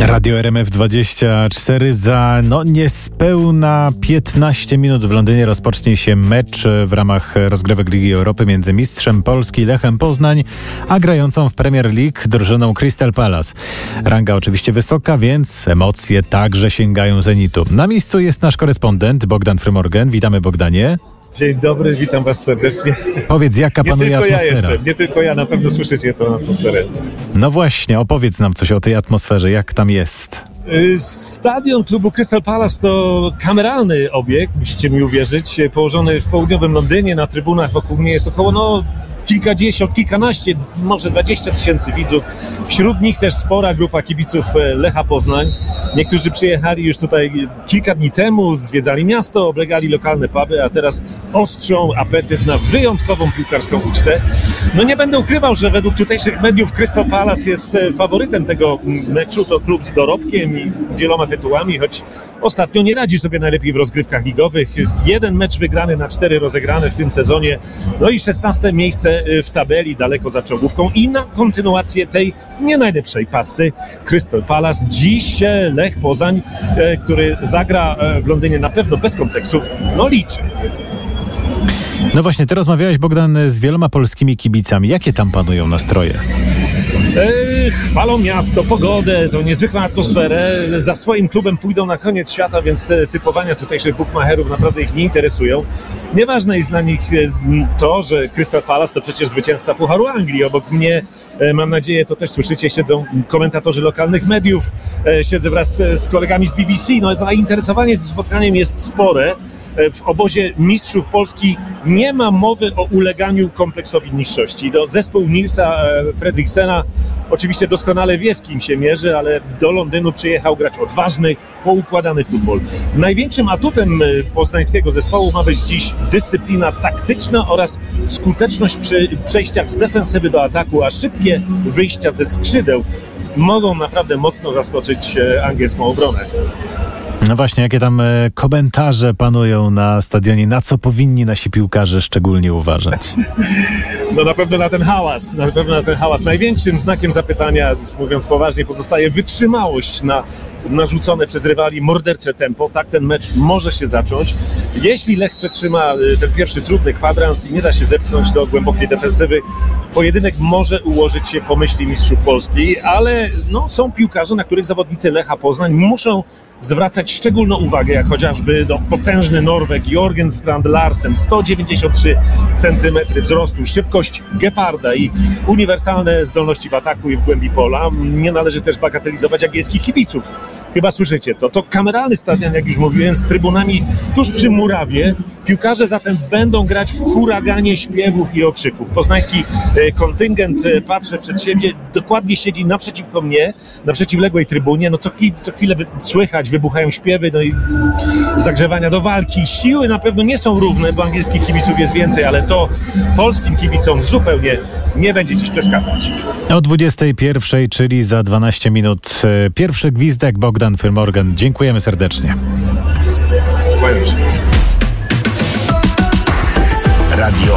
Radio RMF24 za niespełna 15 minut w Londynie rozpocznie się mecz w ramach rozgrywek Ligi Europy między mistrzem Polski Lechem Poznań, a grającą w Premier League drużyną Crystal Palace. Ranga oczywiście wysoka, więc emocje także sięgają zenitu. Na miejscu jest nasz korespondent Bogdan Frymorgan. Witamy, Bogdanie. Dzień dobry, witam Was serdecznie. Powiedz, jaka panuje atmosfera? Nie tylko ja, na pewno słyszycie tę atmosferę. No właśnie, opowiedz nam coś o tej atmosferze, jak tam jest. Stadion klubu Crystal Palace to kameralny obiekt, musicie mi uwierzyć, położony w południowym Londynie. Na trybunach wokół mnie jest około kilkadziesiąt, kilkanaście, może 20 tysięcy widzów. Wśród nich też spora grupa kibiców Lecha Poznań. Niektórzy przyjechali już tutaj kilka dni temu, zwiedzali miasto, oblegali lokalne puby, a teraz ostrzą apetyt na wyjątkową piłkarską ucztę. No nie będę ukrywał, że według tutejszych mediów Crystal Palace jest faworytem tego meczu. To klub z dorobkiem i wieloma tytułami, choć ostatnio nie radzi sobie najlepiej w rozgrywkach ligowych. Jeden mecz wygrany na 4 rozegrane w tym sezonie. No i 16 miejsce w tabeli, daleko za czołówką i na kontynuację tej nie najlepszej pasy Crystal Palace. Dziś Lech Poznań, który zagra w Londynie na pewno bez kompleksów, liczy. No właśnie, ty rozmawiałeś, Bogdan, z wieloma polskimi kibicami. Jakie tam panują nastroje? Chwalą miasto, pogodę, tą niezwykłą atmosferę. Za swoim klubem pójdą na koniec świata, więc te typowania tutejszych bukmacherów naprawdę ich nie interesują. Nieważne jest dla nich to, że Crystal Palace to przecież zwycięzca Pucharu Anglii. Obok mnie, mam nadzieję, to też słyszycie, siedzą komentatorzy lokalnych mediów. Siedzę wraz z kolegami z BBC. Zainteresowanie tym spotkaniem jest spore. W obozie mistrzów Polski nie ma mowy o uleganiu kompleksowi niższości. Zespół Nilsa Fredriksena oczywiście doskonale wie, z kim się mierzy, ale do Londynu przyjechał grać odważny, poukładany futbol. Największym atutem poznańskiego zespołu ma być dziś dyscyplina taktyczna oraz skuteczność przy przejściach z defensywy do ataku, a szybkie wyjścia ze skrzydeł mogą naprawdę mocno zaskoczyć angielską obronę. No właśnie, jakie tam komentarze panują na stadionie, na co powinni nasi piłkarze szczególnie uważać? Na pewno na ten hałas. Największym znakiem zapytania, mówiąc poważnie, pozostaje wytrzymałość na narzucone przez rywali mordercze tempo. Tak ten mecz może się zacząć. Jeśli Lech przetrzyma ten pierwszy trudny kwadrans i nie da się zepchnąć do głębokiej defensywy, pojedynek może ułożyć się po myśli mistrzów Polski, ale są piłkarze, na których zawodnicy Lecha Poznań muszą zwracać szczególną uwagę, jak chociażby potężny Norweg Jorgen Strand Larsen, 193 cm wzrostu, szybkość geparda i uniwersalne zdolności w ataku i w głębi pola. Nie należy też bagatelizować angielskich kibiców. Chyba słyszycie to. To kameralny stadion, jak już mówiłem, z trybunami tuż przy murawie. Piłkarze zatem będą grać w huraganie śpiewów i okrzyków. Poznański kontyngent, patrzę przed siebie, dokładnie siedzi naprzeciwko mnie, na przeciwległej trybunie. Co chwilę słychać, wybuchają śpiewy, i zagrzewania do walki. Siły na pewno nie są równe, bo angielskich kibiców jest więcej, ale to polskim kibicom zupełnie nie będzie dziś przeszkadzać. O 21:00, czyli za 12 minut, pierwszy gwizdek. Bogdan Frymorgan. Dziękujemy serdecznie. Kłaniam się. Radio